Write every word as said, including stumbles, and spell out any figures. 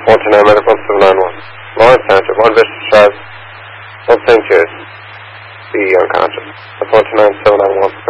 four two nine Medical seven nine one. Lawrence Township, one Vista Drive, North Saint Jude. Be unconscious. four two nine seven nine one.